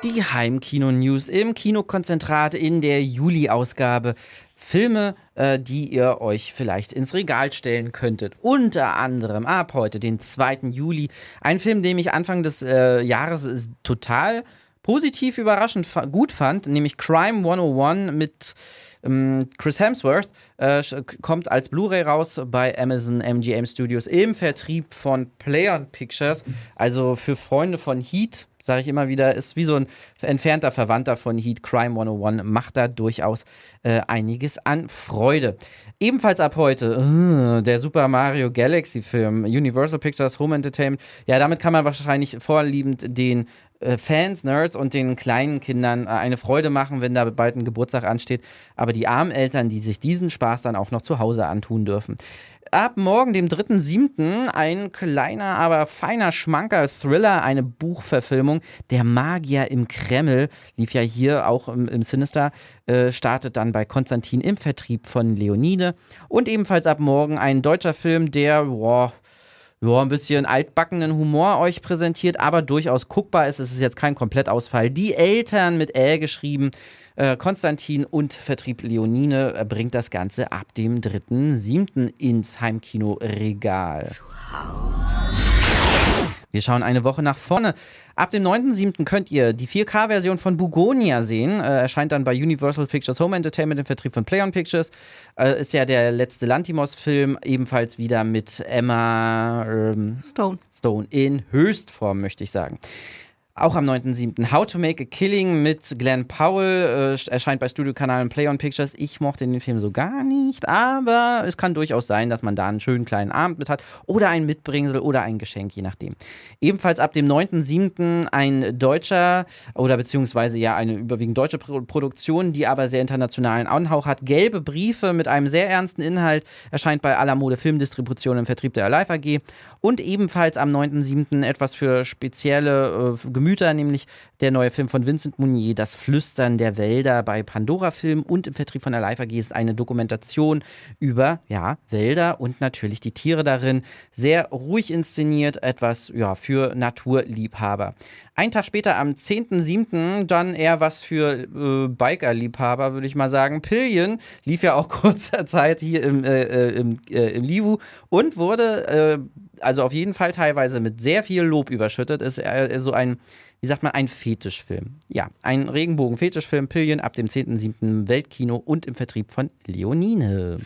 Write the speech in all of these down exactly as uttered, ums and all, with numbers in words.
Die Heimkino-News im Kinokonzentrat in der Juli-Ausgabe. Filme, äh, die ihr euch vielleicht ins Regal stellen könntet. Unter anderem ab heute, den zweiten Juli, ein Film, den ich Anfang des äh, Jahres total positiv überraschend fa- gut fand, nämlich Crime hundertundeins mit ähm, Chris Hemsworth, äh, kommt als Blu-ray raus bei Amazon M G M Studios im Vertrieb von Playon Pictures. Also für Freunde von Heat, sage ich immer wieder, ist wie so ein entfernter Verwandter von Heat. Crime hundertundeins macht da durchaus äh, einiges an Freude. Ebenfalls ab heute uh, der Super Mario Galaxy Film, Universal Pictures Home Entertainment. Ja, damit kann man wahrscheinlich vorliebend den äh, Fans, Nerds und den kleinen Kindern äh, eine Freude machen, wenn da bald ein Geburtstag ansteht. Aber die armen Eltern, die sich diesen Spaß dann auch noch zu Hause antun dürfen. Ab morgen, dem dritten siebten, ein kleiner, aber feiner, schmanker Thriller, eine Buchverfilmung. Der Magier im Kreml lief ja hier auch im, im Sinister, äh, startet dann bei Konstantin im Vertrieb von Leonide. Und ebenfalls ab morgen ein deutscher Film, der, boah, ja, ein bisschen altbackenen Humor euch präsentiert, aber durchaus guckbar ist. Es ist jetzt kein Komplettausfall. Die Eltern mit Ä geschrieben. Äh, Konstantin und Vertrieb Leonine äh, bringt das Ganze ab dem dritten siebten ins Heimkino-Regal. Wir schauen eine Woche nach vorne. Ab dem neunten siebten könnt ihr die vier K-Version von Bugonia sehen. Äh, erscheint dann bei Universal Pictures Home Entertainment im Vertrieb von Playon Pictures. Äh, ist ja der letzte Lantimos-Film, ebenfalls wieder mit Emma ähm, Stone. Stone in Höchstform, möchte ich sagen. Auch am neunten siebten How to Make a Killing mit Glenn Powell äh, erscheint bei Studiokanal und Playon Pictures. Ich mochte den Film so gar nicht, aber es kann durchaus sein, dass man da einen schönen kleinen Abend mit hat oder ein Mitbringsel oder ein Geschenk, je nachdem. Ebenfalls ab dem neunten siebten ein deutscher oder beziehungsweise ja eine überwiegend deutsche Pro- Produktion, die aber sehr internationalen Anhauch hat. Gelbe Briefe mit einem sehr ernsten Inhalt erscheint bei Alamode Filmdistribution im Vertrieb der Alive A G. Und ebenfalls am neunten siebten etwas für spezielle äh, Gemüter, nämlich der neue Film von Vincent Munier, Das Flüstern der Wälder bei Pandora Film und im Vertrieb von der Alive A G ist eine Dokumentation über, ja, Wälder und natürlich die Tiere darin. Sehr ruhig inszeniert, etwas, ja, für Naturliebhaber. Einen Tag später, am zehnten siebten dann eher was für äh, Biker-Liebhaber, würde ich mal sagen. Pillion lief ja auch kurzer Zeit hier im, äh, im, äh, im Livu und wurde äh, also auf jeden Fall teilweise mit sehr viel Lob überschüttet. Ist äh, so ein, wie sagt man, ein Fetischfilm. Ja, ein Regenbogen-Fetischfilm, Pillion, ab dem zehnten siebten im Weltkino und im Vertrieb von Leonine.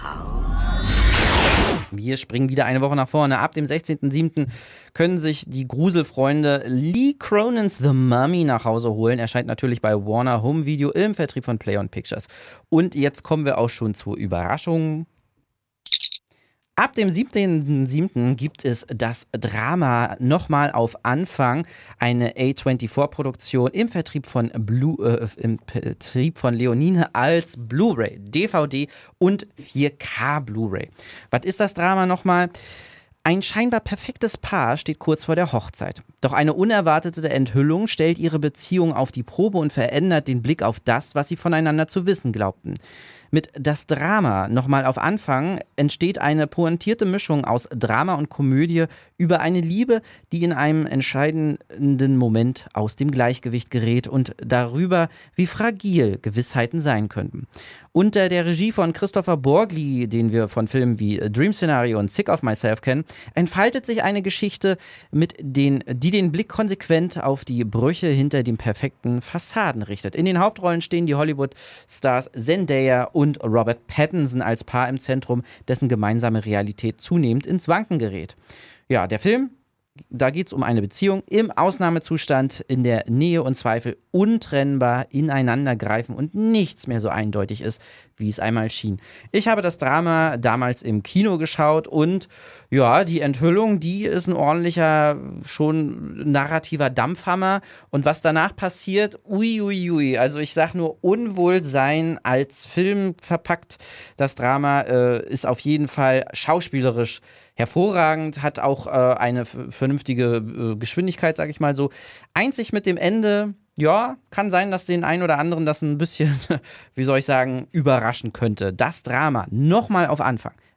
Wir springen wieder eine Woche nach vorne. Ab dem sechzehnten siebten können sich die Gruselfreunde Lee Cronins The Mummy nach Hause holen. Erscheint natürlich bei Warner Home Video im Vertrieb von Playon Pictures. Und jetzt kommen wir auch schon zur Überraschung. Ab dem siebzehnten siebten gibt es das Drama nochmal auf Anfang, eine A vierundzwanzig-Produktion im Vertrieb von Blue, äh, im Vertrieb von Leonine als Blu-ray, D V D und vier K Blu-ray. Was ist das Drama nochmal? Ein scheinbar perfektes Paar steht kurz vor der Hochzeit. Doch eine unerwartete Enthüllung stellt ihre Beziehung auf die Probe und verändert den Blick auf das, was sie voneinander zu wissen glaubten. Mit Das Drama nochmal auf Anfang entsteht eine pointierte Mischung aus Drama und Komödie über eine Liebe, die in einem entscheidenden Moment aus dem Gleichgewicht gerät und darüber, wie fragil Gewissheiten sein könnten. Unter der Regie von Christopher Borgli, den wir von Filmen wie Dream Scenario und Sick of Myself kennen, entfaltet sich eine Geschichte, mit den, die den Blick konsequent auf die Brüche hinter den perfekten Fassaden richtet. In den Hauptrollen stehen die Hollywood-Stars Zendaya und und Robert Pattinson als Paar im Zentrum, dessen gemeinsame Realität zunehmend ins Wanken gerät. Ja, der Film, da geht es um eine Beziehung im Ausnahmezustand, in der Nähe und Zweifel untrennbar ineinander greifen und nichts mehr so eindeutig ist, wie es einmal schien. Ich habe das Drama damals im Kino geschaut und ja, die Enthüllung, die ist ein ordentlicher, schon narrativer Dampfhammer und was danach passiert, ui, ui, ui. Also ich sag nur Unwohlsein als Film verpackt. Das Drama äh, ist auf jeden Fall schauspielerisch hervorragend, hat auch äh, eine f- vernünftige äh, Geschwindigkeit, sag ich mal so. Einzig mit dem Ende, ja, kann sein, dass den einen oder anderen das ein bisschen, wie soll ich sagen, überraschen könnte. Das Drama, nochmal auf Anfang,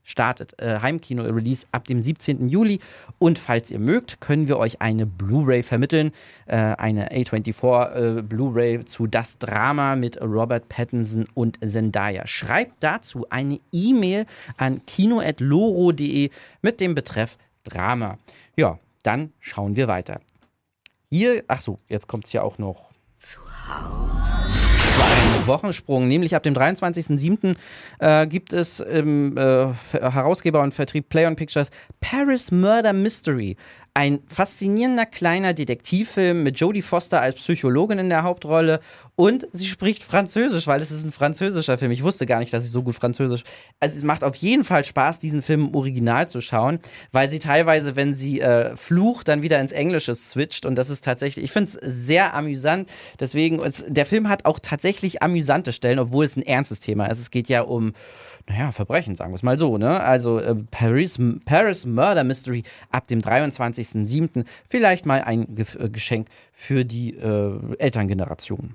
startet. Äh, Heimkino-Release ab dem siebzehnten Juli. Und falls ihr mögt, können wir euch eine Blu-ray vermitteln. Äh, eine A vierundzwanzig äh, Blu-ray zu Das Drama mit Robert Pattinson und Zendaya. Schreibt dazu eine E-Mail an kino at loro punkt de mit dem Betreff Drama. Ja, dann schauen wir weiter. Hier, ach so, jetzt kommt es ja auch noch zu Hause. Ein Wochensprung, nämlich ab dem dreiundzwanzigsten siebten äh, gibt es im äh, Herausgeber und Vertrieb Play On Pictures Paris Murder Mystery. Ein faszinierender kleiner Detektivfilm mit Jodie Foster als Psychologin in der Hauptrolle und sie spricht Französisch, weil es ist ein französischer Film. Ich wusste gar nicht, dass ich so gut Französisch... Also es macht auf jeden Fall Spaß, diesen Film im Original zu schauen, weil sie teilweise, wenn sie äh, flucht, dann wieder ins Englische switcht und das ist tatsächlich... Ich finde es sehr amüsant, deswegen... Es, der Film hat auch tatsächlich amüsante Stellen, obwohl es ein ernstes Thema ist. Es geht ja um, naja, Verbrechen, sagen wir es mal so, ne? Also äh, Paris, Paris Murder Mystery ab dem dreiundzwanzigsten siebten Vielleicht mal ein Ge- Geschenk für die äh, Elterngeneration.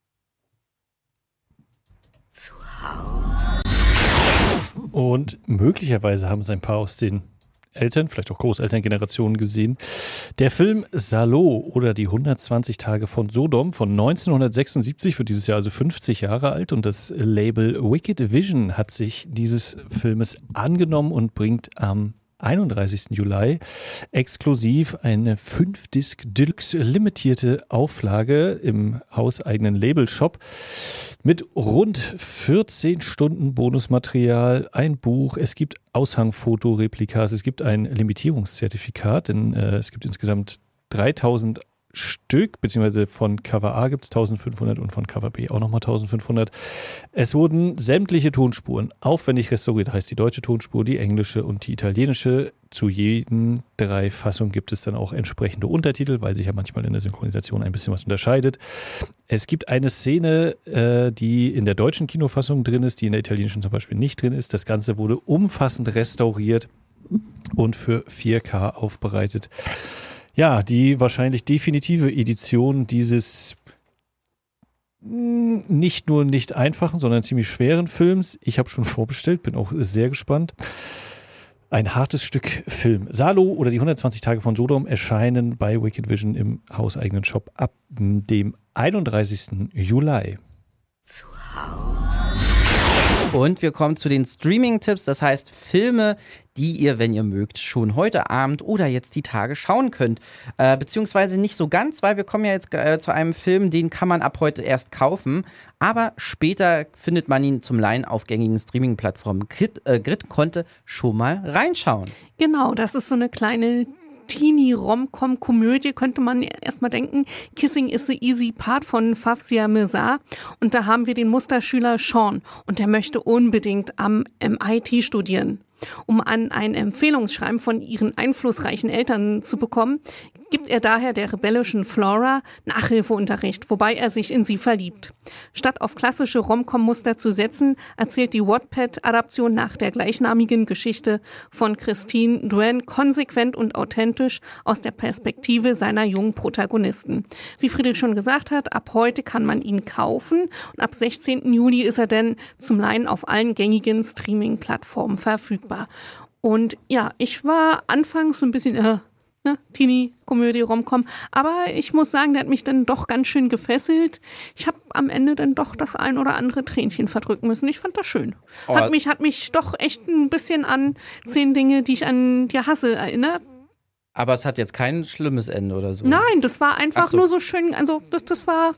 Zu Hause. Und möglicherweise haben es ein paar aus den Eltern, vielleicht auch Großelterngenerationen gesehen. Der Film Salo oder die hundertzwanzig Tage von Sodom von neunzehnhundertsechsundsiebzig wird dieses Jahr also fünfzig Jahre alt und das Label Wicked Vision hat sich dieses Filmes angenommen und bringt am einunddreißigsten Juli exklusiv eine fünf Disc Deluxe limitierte Auflage im hauseigenen Labelshop mit rund vierzehn Stunden Bonusmaterial, ein Buch, es gibt Aushangfotoreplikas, es gibt ein Limitierungszertifikat, denn äh, es gibt insgesamt dreitausend Stück, beziehungsweise von Cover A gibt es eintausendfünfhundert und von Cover B auch nochmal eintausendfünfhundert. Es wurden sämtliche Tonspuren aufwendig restauriert, heißt die deutsche Tonspur, die englische und die italienische. Zu jeden drei Fassungen gibt es dann auch entsprechende Untertitel, weil sich ja manchmal in der Synchronisation ein bisschen was unterscheidet. Es gibt eine Szene, äh, die in der deutschen Kinofassung drin ist, die in der italienischen zum Beispiel nicht drin ist. Das Ganze wurde umfassend restauriert und für vier K aufbereitet. Ja, die wahrscheinlich definitive Edition dieses nicht nur nicht einfachen, sondern ziemlich schweren Films. Ich habe schon vorbestellt, bin auch sehr gespannt. Ein hartes Stück Film. Salo oder die hundertzwanzig Tage von Sodom erscheinen bei Wicked Vision im hauseigenen Shop ab dem einunddreißigsten Juli. Zu Hause. Und wir kommen zu den Streaming-Tipps, das heißt Filme, die ihr, wenn ihr mögt, schon heute Abend oder jetzt die Tage schauen könnt. Äh, beziehungsweise nicht so ganz, weil wir kommen ja jetzt äh, zu einem Film, den kann man ab heute erst kaufen, aber später findet man ihn zum Leihen auf gängigen Streaming-Plattformen. Grit, äh, Grit konnte schon mal reinschauen. Genau, das ist so eine kleine Teenie-Rom-Com-Komödie, könnte man erstmal denken. Kissing is the Easy Part von Fawzia Mirza. Und da haben wir den Musterschüler Sean. Und der möchte unbedingt am M I T studieren. Um an ein Empfehlungsschreiben von ihren einflussreichen Eltern zu bekommen, gibt er daher der rebellischen Flora Nachhilfeunterricht, wobei er sich in sie verliebt. Statt auf klassische Rom-Com-Muster zu setzen, erzählt die Wattpad-Adaption nach der gleichnamigen Geschichte von Christine Duen konsequent und authentisch aus der Perspektive seiner jungen Protagonisten. Wie Friedrich schon gesagt hat, ab heute kann man ihn kaufen und ab sechzehnten Juli ist er dann zum Leihen auf allen gängigen Streaming-Plattformen verfügbar. Und ja, ich war anfangs so ein bisschen äh, ne, Teenie-Komödie, Rom-Com, aber ich muss sagen, der hat mich dann doch ganz schön gefesselt. Ich habe am Ende dann doch das ein oder andere Tränchen verdrücken müssen. Ich fand das schön. Oh. Hat mich, hat mich doch echt ein bisschen an zehn Dinge, die ich an die hasse, erinnert. Aber es hat jetzt kein schlimmes Ende oder so. Nein, das war einfach so. nur so schön, also das, das war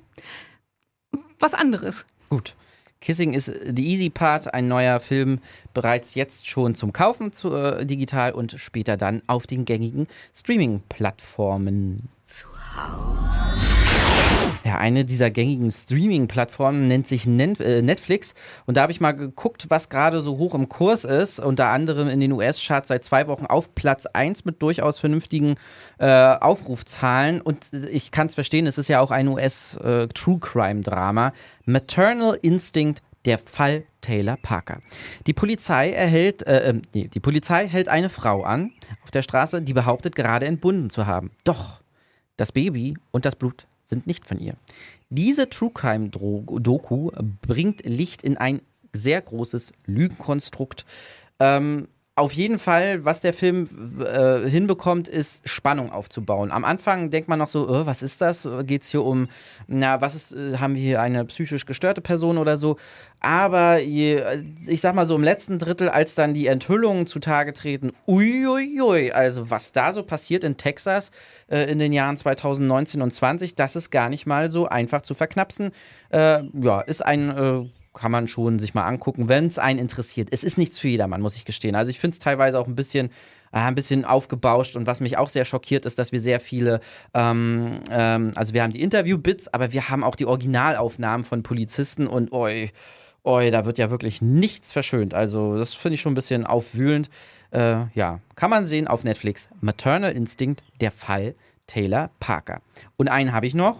was anderes. Gut. Kissing is the Easy Part, ein neuer Film, bereits jetzt schon zum Kaufen zu, äh, digital und später dann auf den gängigen Streaming-Plattformen. Zu Hause. Ja, eine dieser gängigen Streaming-Plattformen nennt sich Netflix und da habe ich mal geguckt, was gerade so hoch im Kurs ist, unter anderem in den U S-Charts seit zwei Wochen auf Platz eins mit durchaus vernünftigen äh, Aufrufzahlen und ich kann es verstehen, es ist ja auch ein U S-True-Crime-Drama. Maternal Instinct, der Fall Taylor Parker. Die Polizei erhält, äh, nee, die Polizei hält eine Frau an auf der Straße, die behauptet, gerade entbunden zu haben. Doch das Baby und das Blut sind nicht von ihr. Diese True Crime Doku bringt Licht in ein sehr großes Lügenkonstrukt. Ähm, auf jeden Fall, was der Film äh, hinbekommt, ist Spannung aufzubauen. Am Anfang denkt man noch so, oh, was ist das? Geht es hier um, na, was ist, äh, haben wir hier eine psychisch gestörte Person oder so? Aber je, ich sag mal so im letzten Drittel, als dann die Enthüllungen zutage treten, uiuiui, also was da so passiert in Texas äh, in den Jahren zweitausendneunzehn und zwanzig, das ist gar nicht mal so einfach zu verknapsen. Äh, ja, ist ein äh, kann man schon sich mal angucken, wenn es einen interessiert. Es ist nichts für jedermann, muss ich gestehen. Also ich finde es teilweise auch ein bisschen, äh, ein bisschen aufgebauscht und was mich auch sehr schockiert ist, dass wir sehr viele, ähm, ähm, also wir haben die Interview-Bits, aber wir haben auch die Originalaufnahmen von Polizisten und oi, oi, da wird ja wirklich nichts verschönt. Also das finde ich schon ein bisschen aufwühlend. Äh, ja, kann man sehen auf Netflix. Maternal Instinct, der Fall Taylor Parker. Und einen habe ich noch.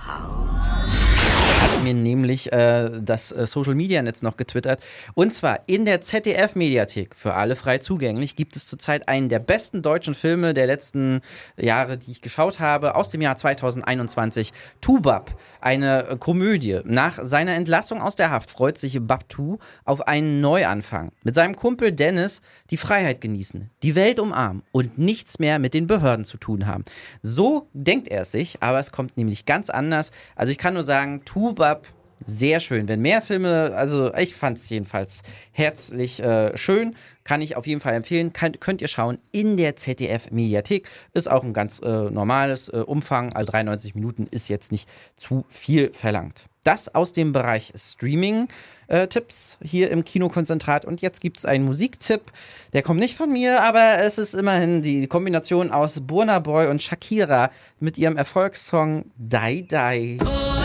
Hat mir nämlich äh, das äh, Social-Media-Netz noch getwittert. Und zwar in der Z D F-Mediathek, für alle frei zugänglich, gibt es zurzeit einen der besten deutschen Filme der letzten Jahre, die ich geschaut habe, aus dem Jahr zweitausendeinundzwanzig. Toubab, eine äh, Komödie. Nach seiner Entlassung aus der Haft freut sich Babtou auf einen Neuanfang. Mit seinem Kumpel Dennis die Freiheit genießen, die Welt umarmen und nichts mehr mit den Behörden zu tun haben. So denkt er es sich, aber es kommt nämlich ganz anders. Also ich kann nur sagen, Toubab, sehr schön. Wenn mehr Filme, also ich fand es jedenfalls herzlich äh, schön, kann ich auf jeden Fall empfehlen. Kann, könnt ihr schauen in der Z D F-Mediathek. Ist auch ein ganz äh, normales äh, Umfang, also dreiundneunzig Minuten ist jetzt nicht zu viel verlangt. Das aus dem Bereich Streaming-Tipps äh, hier im Kinokonzentrat. Und jetzt gibt es einen Musiktipp, der kommt nicht von mir, aber es ist immerhin die Kombination aus Burna Boy und Shakira mit ihrem Erfolgssong Die Die.